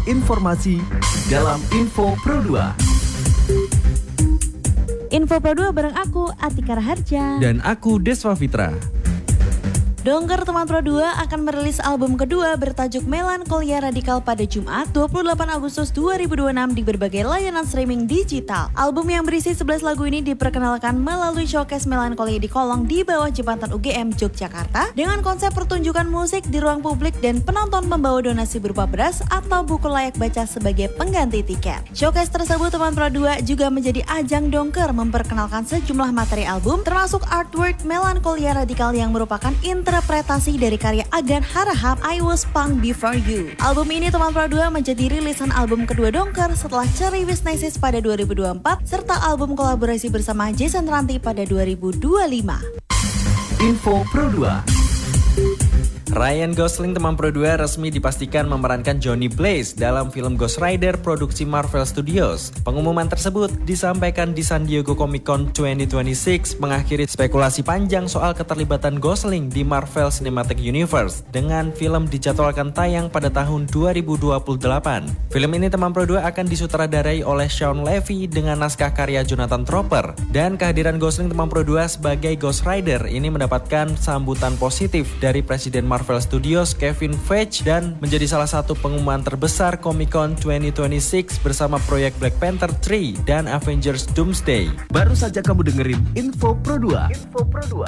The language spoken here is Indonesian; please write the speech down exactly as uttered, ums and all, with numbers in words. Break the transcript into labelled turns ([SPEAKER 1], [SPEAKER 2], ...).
[SPEAKER 1] informasi dalam Info Pro dua.
[SPEAKER 2] Info Pro dua bareng aku, Atika Raharja.
[SPEAKER 3] Dan aku, Deswa Fitra.
[SPEAKER 2] Dongker teman Pro dua akan merilis album kedua bertajuk Melankolia Radikal pada Jumat dua puluh delapan Agustus dua ribu dua puluh enam di berbagai layanan streaming digital. Album yang berisi sebelas lagu ini diperkenalkan melalui showcase Melankolia di Kolong di bawah jembatan U G M Yogyakarta dengan konsep pertunjukan musik di ruang publik dan penonton membawa donasi berupa beras atau buku layak baca sebagai pengganti tiket. Showcase tersebut teman Pro dua juga menjadi ajang Dongker memperkenalkan sejumlah materi album termasuk artwork Melankolia Radikal yang merupakan interpretasi dari karya Agan Harahap, I Was Punk Before You. Album ini teman Pro dua menjadi rilisan album kedua Dongker setelah Cherry Wisnesis pada dua ribu dua puluh empat serta album kolaborasi bersama Jason Ranti pada dua ribu dua puluh lima.
[SPEAKER 1] Info Pro dua.
[SPEAKER 3] Ryan Gosling teman Pro dua resmi dipastikan memerankan Johnny Blaze dalam film Ghost Rider produksi Marvel Studios. Pengumuman tersebut disampaikan di San Diego Comic Con dua ribu dua puluh enam mengakhiri spekulasi panjang soal keterlibatan Gosling di Marvel Cinematic Universe dengan film dijadwalkan tayang pada tahun dua ribu dua puluh delapan. Film ini teman Pro dua akan disutradarai oleh Sean Levy dengan naskah karya Jonathan Tropper, dan kehadiran Gosling teman Pro dua sebagai Ghost Rider ini mendapatkan sambutan positif dari Presiden Marvel Marvel Studios Kevin Feige dan menjadi salah satu pengumuman terbesar Comic Con dua ribu dua puluh enam bersama proyek Black Panther tiga dan Avengers Doomsday.
[SPEAKER 1] Baru saja kamu dengerin Info Pro dua. Info Pro dua.